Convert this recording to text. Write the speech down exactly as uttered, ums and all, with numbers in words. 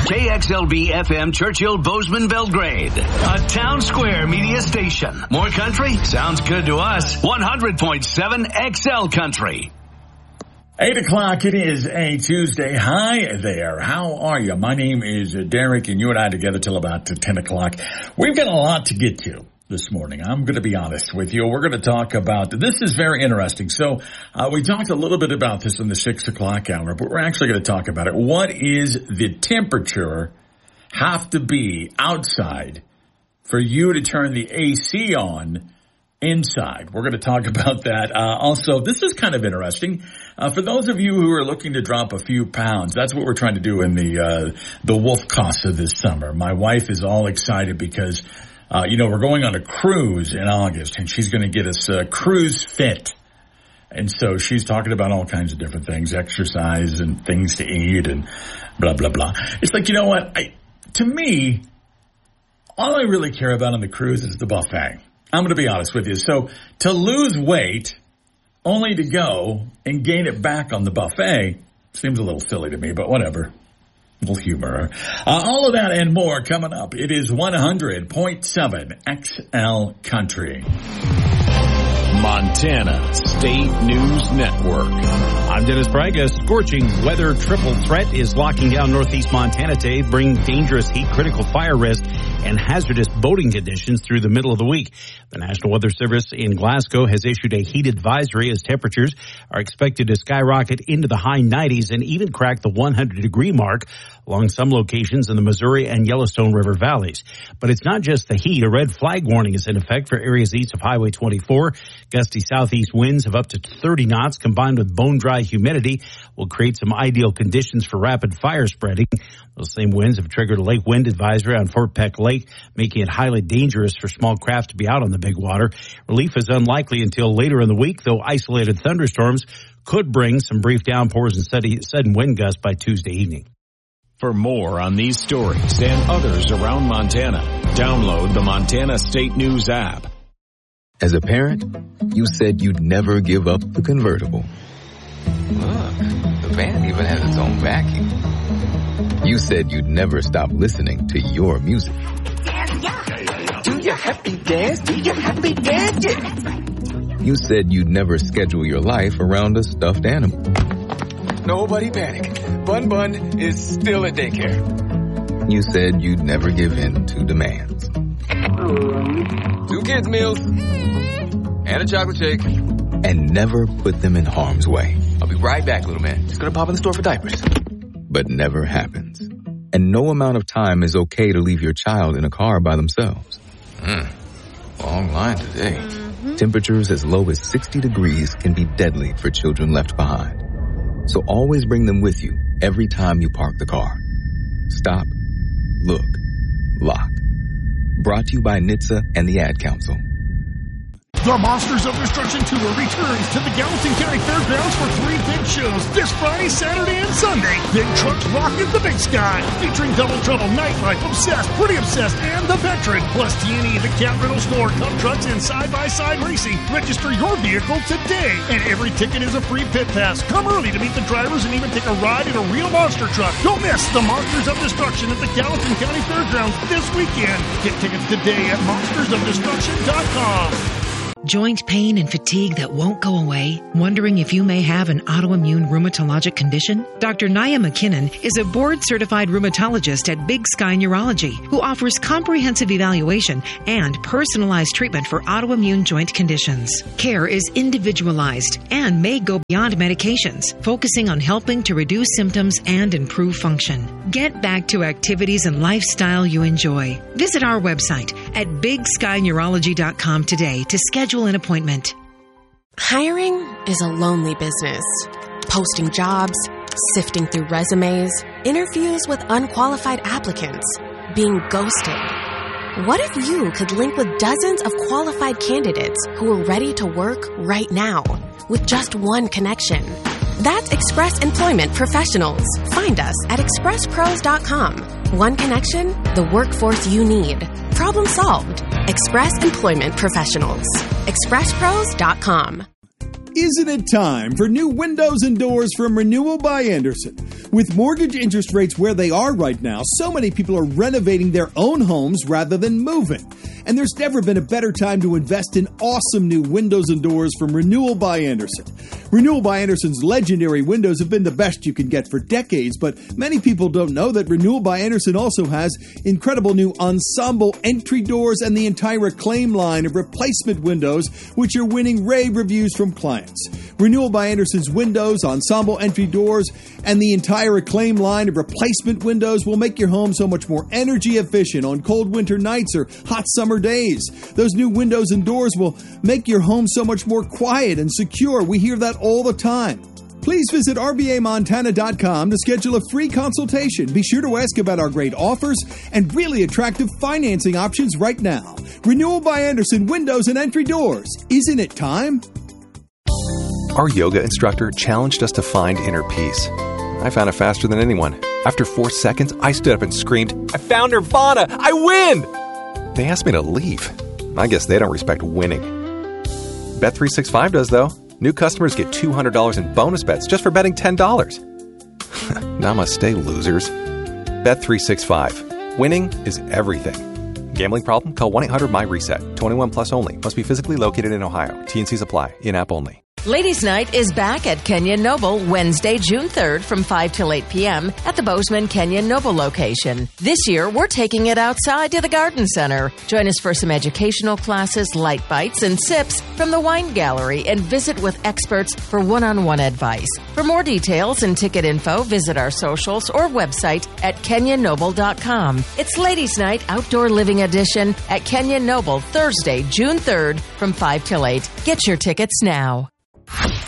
K X L B F M Churchill Bozeman Belgrade, a Town Square media station. More country? Sounds good to us. one hundred point seven X L Country. Eight o'clock, it is a Tuesday. Hi there. How are you? My name is Derek, and you and I together till about ten o'clock. We've got a lot to get to this morning. I'm going to be honest with you. We're going to talk about, this is very interesting. So uh, we talked a little bit about this in the six o'clock hour, but we're actually going to talk about it. What is the temperature have to be outside for you to turn the A C on inside? We're going to talk about that. Uh, also, this is kind of interesting. Uh, for those of you who are looking to drop a few pounds, that's what we're trying to do in the uh, the Wolf Casa this summer. My wife is all excited because, uh, you know, we're going on a cruise in August, and she's going to get us uh, cruise fit. And so she's talking about all kinds of different things, exercise and things to eat and blah, blah, blah. It's like, you know what? I, to me, all I really care about on the cruise is the buffet. I'm going to be honest with you. So to lose weight only to go and gain it back on the buffet seems a little silly to me, but whatever. A little humor. Uh, all of that and more coming up. It is one hundred point seven X L Country. Montana State News Network. I'm Dennis Bragg. A scorching weather triple threat is locking down northeast Montana today, bringing dangerous heat, critical fire risk, and hazardous boating conditions through the middle of the week. The National Weather Service in Glasgow has issued a heat advisory as temperatures are expected to skyrocket into the high nineties and even crack the one hundred degree mark along some locations in the Missouri and Yellowstone River valleys. But it's not just the heat. A red flag warning is in effect for areas east of Highway twenty-four. Gusty southeast winds of up to thirty knots combined with bone-dry humidity will create some ideal conditions for rapid fire spreading. Those same winds have triggered a lake wind advisory on Fort Peck Lake, making it highly dangerous for small craft to be out on the big water. Relief is unlikely until later in the week, though isolated thunderstorms could bring some brief downpours and steady, sudden wind gusts by Tuesday evening. For more on these stories and others around Montana, download the Montana State News app. As a parent, you said you'd never give up the convertible. Look, the van even has its own vacuum. You said you'd never stop listening to your music. Do your happy dance, do your happy dance, yeah. You said you'd never schedule your life around a stuffed animal. Nobody panic. Bun Bun is still at daycare. You said you'd never give in to demands. Two kids' meals and a chocolate shake. And never put them in harm's way. I'll be right back, little man. Just gonna pop in the store for diapers. But never happens. And no amount of time is okay to leave your child in a car by themselves. Mm. Long line today. Mm-hmm. Temperatures as low as sixty degrees can be deadly for children left behind. So always bring them with you every time you park the car. Stop, look, lock. Brought to you by N H T S A and the Ad Council. The Monsters of Destruction Tour returns to the Gallatin County Fairgrounds for three big shows this Friday, Saturday, and Sunday. Big Trucks Rockin' the Big Sky, featuring Double Trouble, Nightlife, Obsessed, Pretty Obsessed, and The Veteran. Plus T and E, The Cat Rental Store, Cup Trucks, and Side-by-Side Racing. Register your vehicle today, and every ticket is a free pit pass. Come early to meet the drivers and even take a ride in a real monster truck. Don't miss the Monsters of Destruction at the Gallatin County Fairgrounds this weekend. Get tickets today at monsters of destruction dot com. Joint pain and fatigue that won't go away? Wondering if you may have an autoimmune rheumatologic condition? Doctor Naya McKinnon is a board-certified rheumatologist at Big Sky Neurology who offers comprehensive evaluation and personalized treatment for autoimmune joint conditions. Care is individualized and may go beyond medications, focusing on helping to reduce symptoms and improve function. Get back to activities and lifestyle you enjoy. Visit our website at big sky neurology dot com today to schedule an appointment. Hiring is a lonely business. Posting jobs, sifting through resumes, interviews with unqualified applicants, being ghosted. What if you could link with dozens of qualified candidates who are ready to work right now with just one connection? That's Express Employment Professionals. Find us at express pros dot com. One connection, the workforce you need. Problem solved. Express Employment Professionals. express pros dot com. Isn't it time for new windows and doors from Renewal by Andersen? With mortgage interest rates where they are right now, so many people are renovating their own homes rather than moving. And there's never been a better time to invest in awesome new windows and doors from Renewal by Andersen. Renewal by Andersen's legendary windows have been the best you can get for decades, but many people don't know that Renewal by Andersen also has incredible new ensemble entry doors and the entire Acclaim line of replacement windows, which are winning rave reviews from clients. Renewal by Andersen's windows, ensemble entry doors, and the entire Acclaim line of replacement windows will make your home so much more energy efficient on cold winter nights or hot summer days. Those new windows and doors will make your home so much more quiet and secure. We hear that all the time. Please visit R B A Montana dot com to schedule a free consultation. Be sure to ask about our great offers and really attractive financing options right now. Renewal by Andersen Windows and Entry Doors. Isn't it time? Our yoga instructor challenged us to find inner peace. I found it faster than anyone. After four seconds, I stood up and screamed, "I found Nirvana! I win!" They asked me to leave. I guess they don't respect winning. Bet three sixty-five does, though. New customers get two hundred dollars in bonus bets just for betting ten dollars. Namaste, losers. Bet three sixty-five. Winning is everything. Gambling problem? Call one eight hundred my reset. twenty-one plus only. Must be physically located in Ohio. T N Cs apply. In-app only. Ladies Night is back at Kenyon Noble Wednesday, June third from five till eight p.m. at the Bozeman Kenyon Noble location. This year, we're taking it outside to the Garden Center. Join us for some educational classes, light bites, and sips from the wine gallery and visit with experts for one-on-one advice. For more details and ticket info, visit our socials or website at kenyon noble dot com. It's Ladies Night Outdoor Living Edition at Kenyon Noble Thursday, June third from five till eight. Get your tickets now.